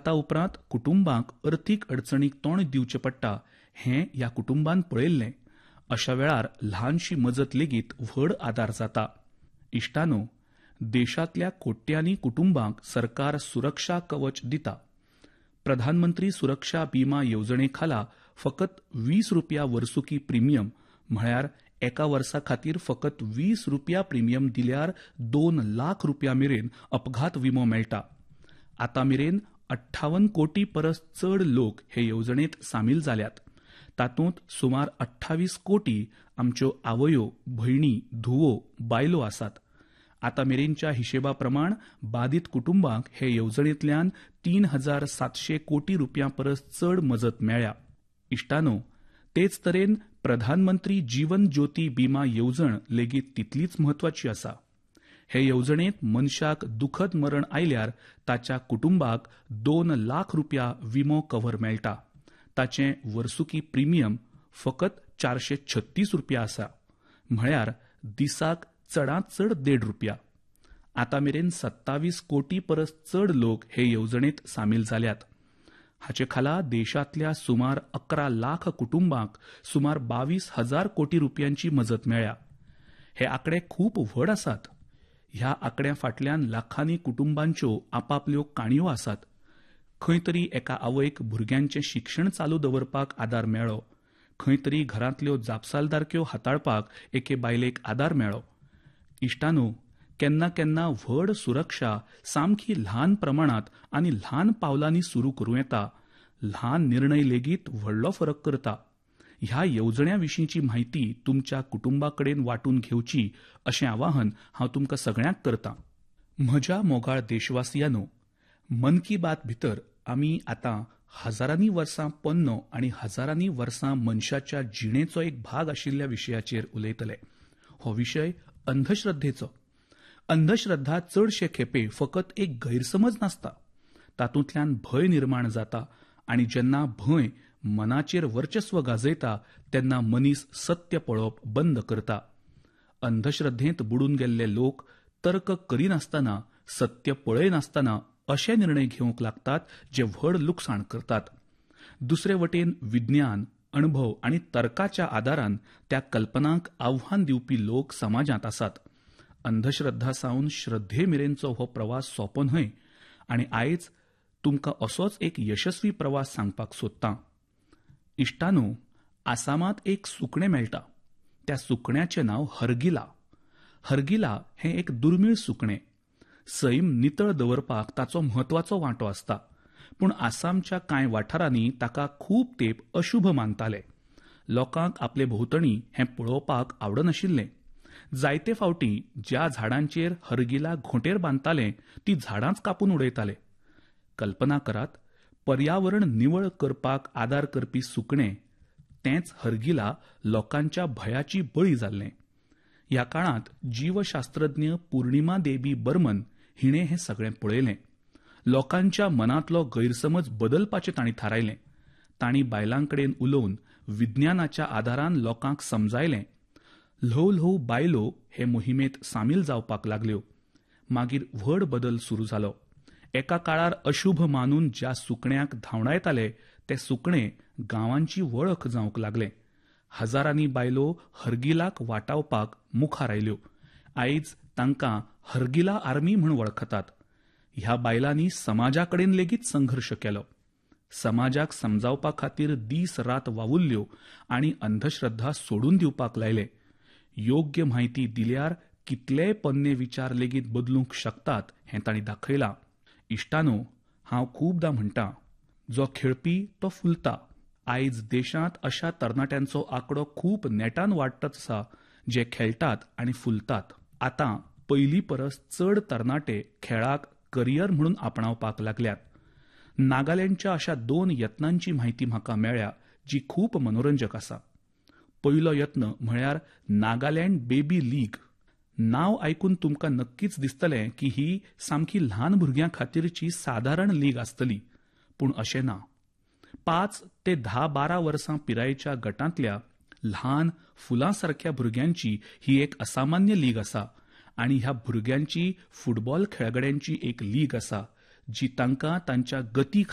ताता उपरांत कुटुंबांक अर्थीक अडचणीक तोंड दिवचें पडटा हें ह्या कुटुंबान पळयल्लें. अशा वेळार ल्हानशी मजत लेगीत व्हड आदार जाता. इश्टानो, देशांतल्या कोट्यांनी कुटुंबांक सरकार सुरक्षा कवच दिता. प्रधानमंत्री सुरक्षा बिमा येवजणे खाला फकत ₹20 वर्सुकी प्रिमियम म्हळ्यार एका वर्सा खातीर फकत ₹20 प्रिमियम दिल्यार ₹2 लाख मेरेन अपघात विमो मेळटा. आतां मेरेन 58 कोटी परस चड लोक हे येवजणेंत सामील जाल्यात. तातूंत सुमार 28 कोटी आमच्यो आवयो, भयणी, धुवो, बायलो आसात. आतां मेरेनच्या हिशेबा प्रमाण बादीत कुटुंबांक हे येवजणेंतल्यान ₹3,700 कोटी परस चड मजत मेळ्ळ्या. इश्टानो, तेच तरेन प्रधानमंत्री जीवन ज्योती बिमा येवजण लेगीत तितलीच म्हत्वाची आसा. हे येवजणेंत मनशाक दुखद मरण आयल्यार ताच्या कुटुंबाक ₹2 लाख विमो कव्हर मेळटा. ताचें वर्सुकी प्रिमियम फकत ₹436 आसा, म्हळ्यार दिसाक चडांत चड ₹1.5. आतां मेरेन 27 कोटी परस चड लोक हे येवजणेंत सामील जाल्यात. हाचे खाला देशांतल्या सुमार 11 लाख कुटुंबांक सुमार 22,000 कोटी रुपयांची मजत मेळ्ळ्या. हे आंकडे खूब व्हड आसात. ह्या आंकड्या फाटल्यान लाखांनी कुटुंबांच्यो आपापल्यो काणयो आसात. खंय तरी एका आवयक भुरग्यांचें शिक्षण चालू दवरपाक आदार मेळ्ळो. खंय तरी घरांतल्यो जापसालदारक्यो हाताळपाक एके बायलेक आदार मेळ्ळो. इश्टानो, केन्ना केन्ना व्हड सुरक्षा सामकी ल्हान प्रमाणांत आनी ल्हान पावलांनी सुरू करूं येता. ल्हान निर्णय लेगीत व्हडलो फरक करता. ह्या येवजण्या विशींची म्हायती तुमच्या कुटुंबा कडेन वांटून घेवची अशें आवाहन हांव तुमकां सगळ्यांक करतां. म्हज्या मोगाळ देशवासियांनो, मन की बात भितर आमी आतां हजारांनी वर्सां पोन्नो आनी हजारांनी वर्सां मनशाच्या जिणेचो एक भाग आशिल्ल्या विशयाचेर उलयतले. हो विशय अंधश्रद्धेचो. अंधश्रद्धा चडशे खेपे फकत एक गैरसमज नासता. तातूंतल्यान भंय निर्माण जाता आनी जेन्ना भंय मनाचेर वर्चस्व गाजयता तेन्ना मनीस सत्य पळोवप बंद करता. अंधश्रद्धेंत बुडून गेल्ले लोक तर्क करिनासतना, सत्य पळयनासतना अशे निर्णय घेवंक लागतात जे व्हड लुकसाण करतात. दुसरे वटेन विज्ञान, अणभव आनी तर्काच्या आदारान त्या कल्पनांक आव्हान दिवपी लोक समाजांत आसात. अंधश्रद्धा सावन श्रद्धे मेरेनचो हो प्रवास सोंपो न्हय आनी आयज तुमकां असोच एक यशस्वी प्रवास सांगपाक सोदतां. इश्टानो, आसामांत एक सुकणें मेळटा. त्या सुकण्याचें नांव हरगिला. हरगिला हें एक दुर्मीळ सुकणें. सैम नितळ दवरपाक ताचो म्हत्वाचो वांटो आसता. पूण आसामच्या कांय वाठारांनी ताका खूब तेंप अशुभ मानताले. लोकांक आपले भोंवतणी हें पळोवपाक आवडनाशिल्लें. जायते फावटी ज्या झाडांचेर हरगिला घोंटेर बांदताले ती झाडांच कापून उडयताले. कल्पना करात, पर्यावरण निवळ करपाक आदार करपी सुकणें, तेंच हरगिला लोकांच्या भयाची बळी जाल्लें. ह्या काळांत जीवशास्त्रज्ञ पूर्णिमा देबी बर्मन हिणें हें सगळें पळयलें. लोकांच्या मनांतलो गैरसमज बदलपाचें तांणी थारायलें. तांणी बायलांकडेन उलोवन विज्ञानाच्या आदारान लोकांक समजायलें. ल्हव ल्हव बायलो हे मोहिमेंत सामील जावपाक लागल्यो. मागीर व्हड बदल सुरू जालो. एका काळार अशुभ मानून ज्या सुकण्याक धांवडायताले ते सुकणें गांवांची वळख जावंक लागलें. हजारांनी बायलो हरगिलाक वाटावपाक मुखार आयल्यो. आयज तांकां हरगिला आर्मी म्हूण वळखतात. ह्या बायलांनी समाजाकडेन लेगीत संघर्श केलो. समाजाक समजावपा खातीर दीस रात वावुरल्यो आनी अंधश्रद्धा सोडून दिवपाक लायले. योग्य म्हायती दिल्यार कितलेय पोन्ने विचार लेगीत बदलूंक शकतात हें तांणी दाखयलां. इश्टानो, हांव खूबदां म्हणटां, जो खेळपी तो फुलता. आयज देशांत अशा तरणाट्यांचो आंकडो खूब नेटान वाडटच आसा जे खेळटात आनी फुलतात. आतां पयलीं परस चड तरणाटे खेळाक करियर म्हणून आपणावपाक लागल्यात. नागालँडच्या अशा 2 यत्नांची म्हायती म्हाका मेळ्ळ्या जी खूब मनोरंजक आसा. पयलो यत्न म्हळ्यार नागालँड बेबी लीग. नांव आयकून तुमकां नक्कीच दिसतलें की ही सामकी ल्हान भुरग्यां खातीरची सादारण लीग आसतली, पूण अशें ना. 5 ते 10-12 वर्सां पिरायेच्या गटांतल्या ल्हान फुलांसारख्या भुरग्यांची ही एक असामान्य लीग आसा आनी ह्या भुरग्यांची फुटबॉल खेळगड्यांची एक लीग आसा जी तांकां तांच्या गती